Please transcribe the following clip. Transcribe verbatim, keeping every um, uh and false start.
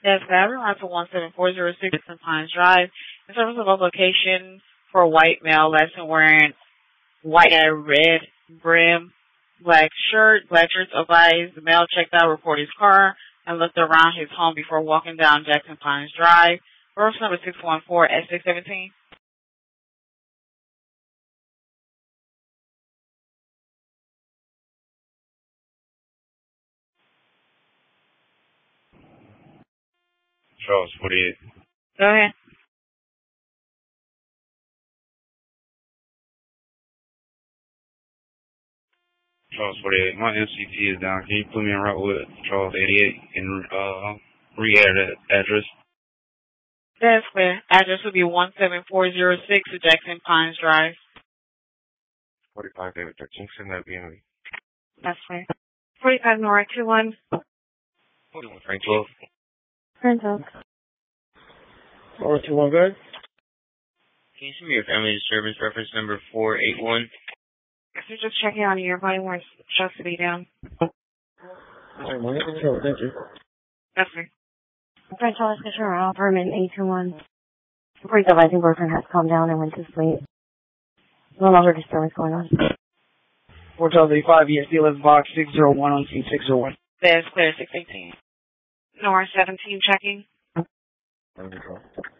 Yes, Gavin, line for one seven four zero six Jackson Pines Drive. In service of a location for a white male, last seen wearing white and red brim, black shirt, black shirts advised. The male checked out, reported his car, and looked around his home before walking down Jackson Pines Drive. Reference number six one four S six seventeen. Charles forty-eight. Go ahead. Charles forty-eight. My M C T is down. Can you put me en route with Charles eighty-eight and uh, re-add that address? That's clear. Address would be one seven four zero six Jackson Pines Drive. forty-five David Jackson. Send that B M W. That's clear. forty-five Nora two one. forty-one Frank twelve. Frank twelve. Nora two one, good. Can you send me your family disturbance reference number four eight one? So just checking on you. Your body wants just to be down. Alright, man. Sure, thank you. That's clear. French Hollis Fisher, Alperman eight two one. Pretty good. I think boyfriend has calmed down and went to sleep. No longer disturbance going on. four twelve eighty-five, E S D eleven box six zero one on scene six zero one. That's clear. six eighteen. Nora seventeen checking. Let me go.